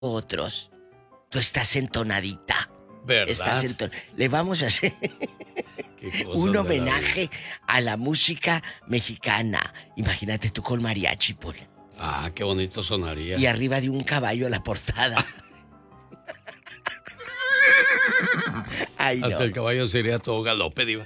otros, tú estás entonadita. ¿Verdad? Le vamos a hacer un homenaje a la música mexicana. Imagínate tú con mariachi, Paul. Ah, qué bonito sonaría. Y arriba de un caballo a la portada. Ay, no. Hasta el caballo sería todo galope, diva.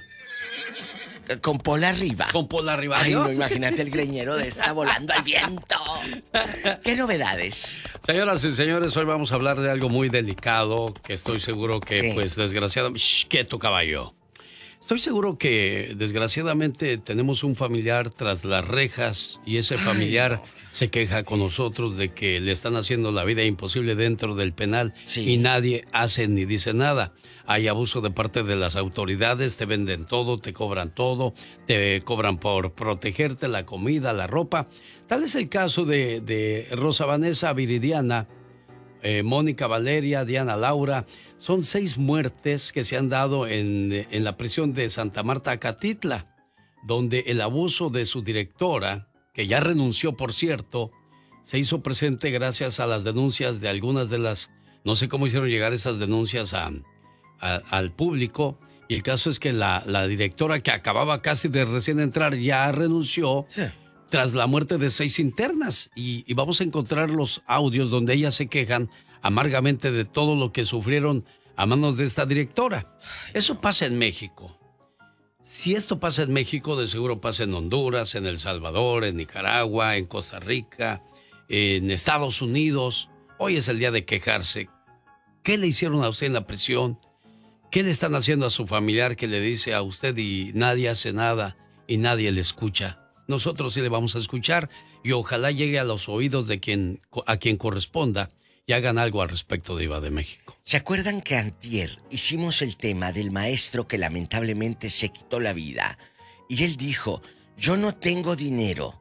Con Pola arriba. Con Pola arriba. Ay, no, imagínate el greñero de esta volando al viento. ¿Qué novedades? Señoras y señores, hoy vamos a hablar de algo muy delicado que estoy seguro que, ¿qué? pues, desgraciadamente... ¡Shh! ¡Quieto, caballo! Estoy seguro que, desgraciadamente, tenemos un familiar tras las rejas y ese familiar se queja con nosotros de que le están haciendo la vida imposible dentro del penal y nadie hace ni dice nada. Hay abuso de parte de las autoridades, te venden todo, te cobran todo, te cobran por protegerte, la comida, la ropa. Tal es el caso de Rosa Vanessa Viridiana, Mónica Valeria, Diana Laura. Son 6 muertes que se han dado en la prisión de Santa Marta, Acatitla, donde el abuso de su directora, que ya renunció, por cierto, se hizo presente gracias a las denuncias de algunas de las... No sé cómo hicieron llegar esas denuncias al público, y el caso es que la directora, que acababa casi de recién entrar, ya renunció tras la muerte de 6 internas, y vamos a encontrar los audios donde ellas se quejan amargamente de todo lo que sufrieron a manos de esta directora. Eso pasa en México. Si esto pasa en México, de seguro pasa en Honduras, en El Salvador, en Nicaragua, en Costa Rica, en Estados Unidos. Hoy es el día de quejarse. ¿Qué le hicieron a usted en la prisión? ¿Qué le están haciendo a su familiar que le dice a usted y nadie hace nada y nadie le escucha? Nosotros sí le vamos a escuchar y ojalá llegue a los oídos de a quien corresponda y hagan algo al respecto, Diva de México. ¿Se acuerdan que antier hicimos el tema del maestro que lamentablemente se quitó la vida? Y él dijo, yo no tengo dinero.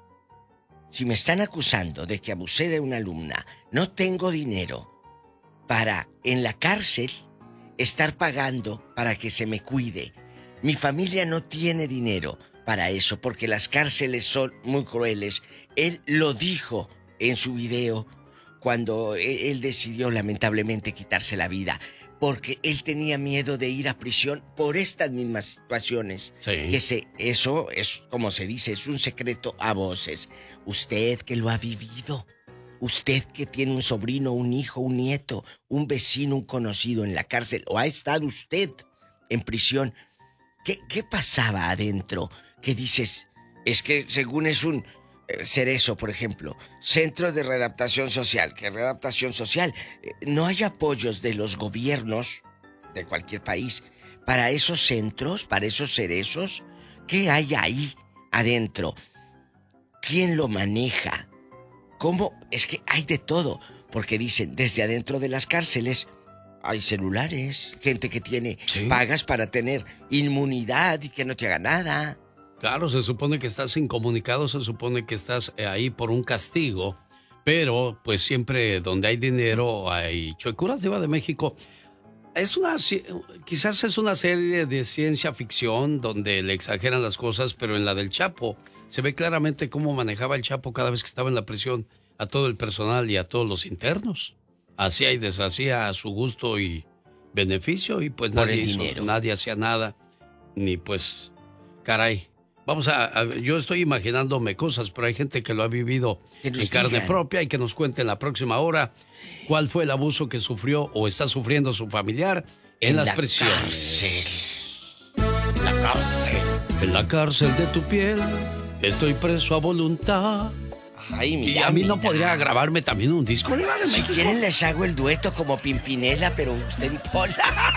Si me están acusando de que abusé de una alumna, no tengo dinero para, en la cárcel, estar pagando para que se me cuide. Mi familia no tiene dinero para eso, porque las cárceles son muy crueles. Él lo dijo en su video cuando él decidió lamentablemente quitarse la vida, porque él tenía miedo de ir a prisión por estas mismas situaciones. Sí. Eso es, como se dice, es un secreto a voces. Usted que lo ha vivido, usted que tiene un sobrino, un hijo, un nieto, un vecino, un conocido en la cárcel, o ha estado usted en prisión, ¿qué pasaba adentro? ¿Qué dices? Es que según es un Cerezo, por ejemplo, Centro de Readaptación Social. ¿Qué readaptación social? No hay apoyos de los gobiernos de cualquier país para esos centros, para esos cerezos. ¿Qué hay ahí adentro? ¿Quién lo maneja? ¿Cómo? Es que hay de todo, porque dicen, desde adentro de las cárceles hay celulares, gente que tiene pagas para tener inmunidad y que no te haga nada. Claro, se supone que estás incomunicado, se supone que estás ahí por un castigo, pero pues siempre donde hay dinero hay chuecuras, Diva de México. Quizás es una serie de ciencia ficción donde le exageran las cosas, pero en la del Chapo se ve claramente cómo manejaba el Chapo cada vez que estaba en la prisión a todo el personal y a todos los internos. Hacía y deshacía a su gusto y beneficio, y pues nadie hacía nada, ni pues, caray. Yo estoy imaginándome cosas, pero hay gente que lo ha vivido en carne propia y que nos cuente en la próxima hora cuál fue el abuso que sufrió o está sufriendo su familiar en las prisiones. La cárcel. En la cárcel de tu piel estoy preso a voluntad. Ay, mira, y a mí no podría grabarme también un disco. Si quieren les hago el dueto como Pimpinela, pero usted y Pola.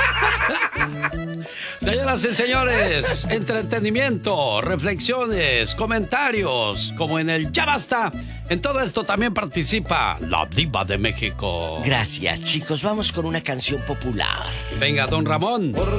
Señoras y señores, entretenimiento, reflexiones, comentarios, como en el Ya Basta. En todo esto también participa la Diva de México. Gracias, chicos. Vamos con una canción popular. Venga, don Ramón.